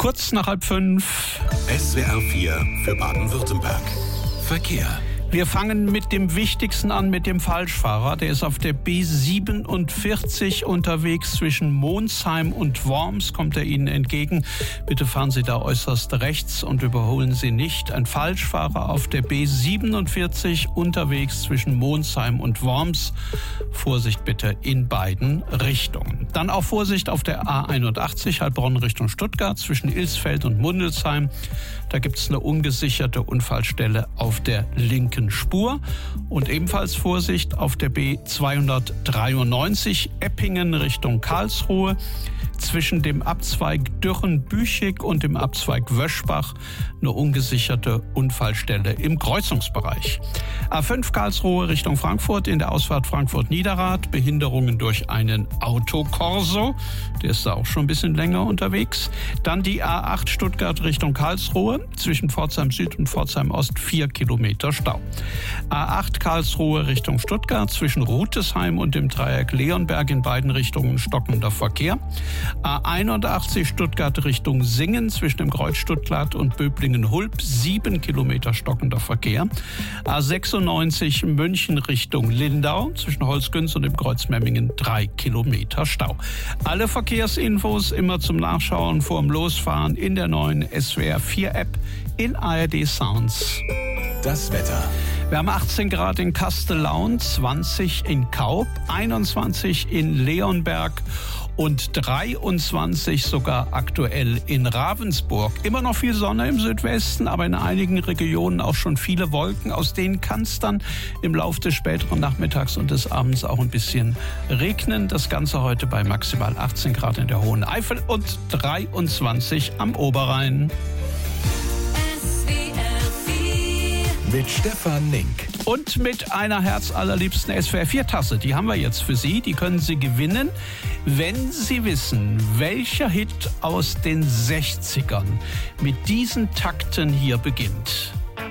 Kurz nach 4:30. SWR 4 für Baden-Württemberg. Verkehr. Wir fangen mit dem Wichtigsten an, mit dem Falschfahrer. Der ist auf der B47 unterwegs zwischen Monsheim und Worms. Kommt er Ihnen entgegen? Bitte fahren Sie da äußerst rechts und überholen Sie nicht. Ein Falschfahrer auf der B47 unterwegs zwischen Monsheim und Worms. Vorsicht bitte in beiden Richtungen. Dann auch Vorsicht auf der A81 Heilbronn Richtung Stuttgart zwischen Ilsfeld und Mundelsheim. Da gibt es eine ungesicherte Unfallstelle auf der linken Spur. Und ebenfalls Vorsicht auf der B293 Eppingen Richtung Karlsruhe. Zwischen dem Abzweig Dürren-Büchig und dem Abzweig Wöschbach eine ungesicherte Unfallstelle im Kreuzungsbereich. A5 Karlsruhe Richtung Frankfurt in der Ausfahrt Frankfurt-Niederrad. Behinderungen durch einen Autokorso. Der ist da auch schon ein bisschen länger unterwegs. Dann die A8 Stuttgart Richtung Karlsruhe. Zwischen Pforzheim Süd und Pforzheim Ost 4 Kilometer Stau. A8 Karlsruhe Richtung Stuttgart. Zwischen Rutesheim und dem Dreieck Leonberg in beiden Richtungen stockender Verkehr. A81 Stuttgart Richtung Singen zwischen dem Kreuz Stuttgart und Böblingen-Hulb 7 Kilometer stockender Verkehr. A96 München Richtung Lindau zwischen Holzgünz und dem Kreuz Memmingen 3 Kilometer Stau. Alle Verkehrsinfos immer zum Nachschauen vorm Losfahren in der neuen SWR 4 App in ARD Sounds. Das Wetter. Wir haben 18 Grad in Kastellaun, 20 in Kaub, 21 in Leonberg und 23 sogar aktuell in Ravensburg. Immer noch viel Sonne im Südwesten, aber in einigen Regionen auch schon viele Wolken. Aus denen kann es dann im Laufe des späteren Nachmittags und des Abends auch ein bisschen regnen. Das Ganze heute bei maximal 18 Grad in der Hohen Eifel und 23 am Oberrhein. Mit Stefan Nink. Und mit einer herzallerliebsten SWR 4 Tasse. Die haben wir jetzt für Sie. Die können Sie gewinnen, wenn Sie wissen, welcher Hit aus den 60ern mit diesen Takten hier beginnt.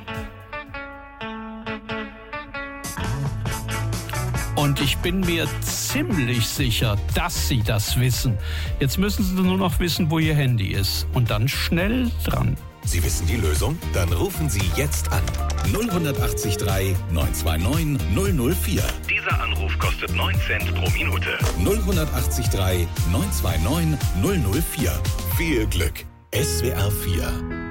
Und ich bin mir ziemlich sicher, dass Sie das wissen. Jetzt müssen Sie nur noch wissen, wo Ihr Handy ist. Und dann schnell dran. Sie wissen die Lösung? Dann rufen Sie jetzt an. 0183 929 004. Dieser Anruf kostet 9 Cent pro Minute. 0183 929 004. Viel Glück. SWR 4